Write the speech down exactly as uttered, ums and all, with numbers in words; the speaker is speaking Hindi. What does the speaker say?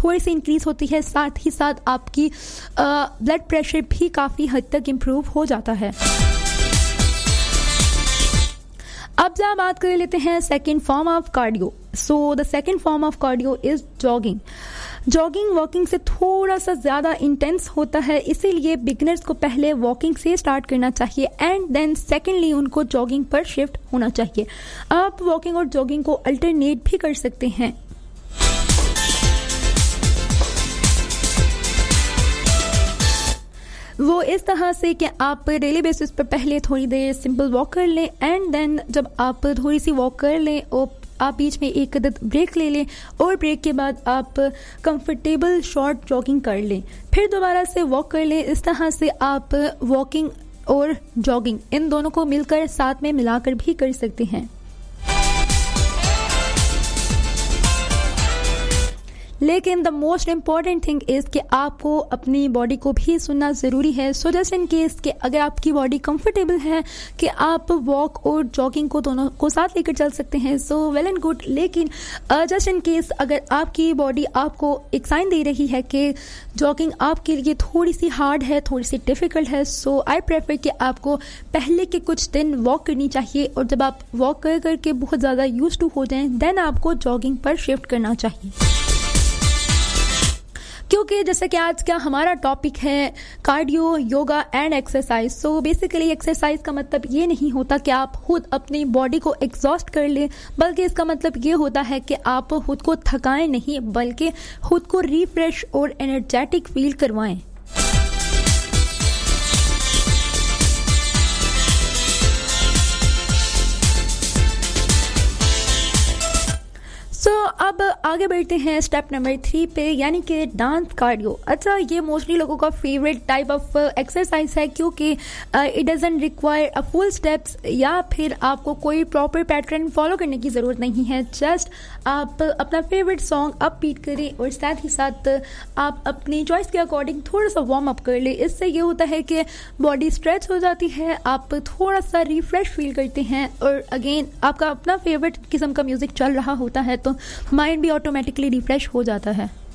थोड़ी सी इंक्रीज होती है, साथ ही साथ आपकी ब्लड प्रेशर भी काफ़ी हद तक इम्प्रूव हो जाता है। अब जब बात कर लेते हैं second form of cardio, so the second form of cardio is jogging. Jogging walking से थोड़ा सा ज़्यादा इंटेंस होता है, इसीलिए बिगनर्स को पहले वॉकिंग से स्टार्ट करना चाहिए एंड देन सेकेंडली उनको जॉगिंग पर शिफ्ट होना चाहिए। आप वॉकिंग और जॉगिंग को अल्टरनेट भी कर सकते हैं। वो इस तरह से कि आप डेली बेसिस पर पहले थोड़ी देर सिंपल वॉक कर लें एंड देन जब आप थोड़ी सी वॉक कर लें और आप बीच में एक अदद ब्रेक ले लें और ब्रेक के बाद आप कंफर्टेबल शॉर्ट जॉगिंग कर लें, फिर दोबारा से वॉक कर लें। इस तरह से आप वॉकिंग और जॉगिंग इन दोनों को मिलकर साथ में मिलाकर भी कर सकते हैं। लेकिन the most important thing is कि आपको अपनी बॉडी को भी सुनना ज़रूरी है। सो जस्ट इन केस कि अगर आपकी बॉडी कंफर्टेबल है कि आप वॉक और जॉगिंग को दोनों को साथ लेकर चल सकते हैं, सो वेल एंड गुड। लेकिन जस्ट इन केस अगर आपकी बॉडी आपको एक साइन दे रही है कि जॉगिंग आपके लिए थोड़ी सी हार्ड है, थोड़ी सी डिफ़िकल्ट है, सो आई प्रेफर कि आपको पहले के कुछ दिन वॉक करनी चाहिए और जब आप वॉक कर करके बहुत ज़्यादा यूज टू हो जाएं देन आपको जॉगिंग पर शिफ्ट करना चाहिए। क्योंकि जैसे कि आज का हमारा टॉपिक है cardio, yoga and exercise. So basically exercise का मतलब ये नहीं होता कि आप खुद अपनी बॉडी को एग्जॉस्ट कर लें, बल्कि इसका मतलब ये होता है कि आप खुद को थकाएं नहीं, बल्कि खुद को रिफ्रेश और एनर्जेटिक फील करवाएं। सो so, अब आगे बढ़ते हैं स्टेप नंबर थ्री पे, यानी कि डांस कार्डियो। अच्छा, ये मोस्टली लोगों का फेवरेट टाइप ऑफ एक्सरसाइज है क्योंकि it doesn't require a full steps या फिर आपको कोई प्रॉपर पैटर्न फॉलो करने की ज़रूरत नहीं है। जस्ट आप अपना फेवरेट सॉन्ग अप बीट करें और साथ ही साथ आप अपनी चॉइस के अकॉर्डिंग थोड़ा सा वार्म अप कर ले। इससे ये होता है कि बॉडी स्ट्रेच हो जाती है, आप थोड़ा सा रिफ्रेश फील करते हैं और अगेन आपका अपना फेवरेट किस्म का म्यूज़िक चल रहा होता है तो माइंड भी ऑटोमेटिकली रिफ्रेश हो जाता है।